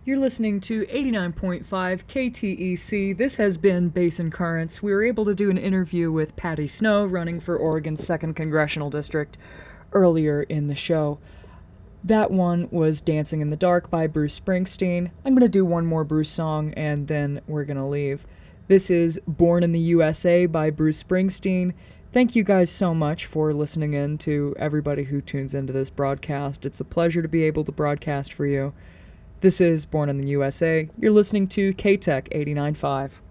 You're listening to 89.5 KTEC. This has been Basin Currents. We were able to do an interview with Patty Snow, running for Oregon's 2nd Congressional District, earlier in the show. That one was Dancing in the Dark by Bruce Springsteen. I'm going to do one more Bruce song, and then we're going to leave. This is Born in the USA by Bruce Springsteen. Thank you guys so much for listening in to everybody who tunes into this broadcast. It's a pleasure to be able to broadcast for you. This is Born in the USA. You're listening to KTEC 89.5.